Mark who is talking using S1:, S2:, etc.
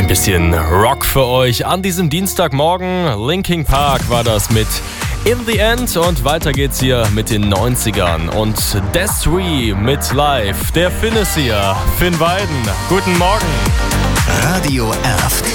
S1: Ein bisschen Rock für euch an diesem Dienstagmorgen. Linkin Park war das mit In the End und weiter geht's hier mit den 90ern und Death3 mit Live. Der Finn ist hier, Finn Weiden. Guten Morgen.
S2: Radio Erft.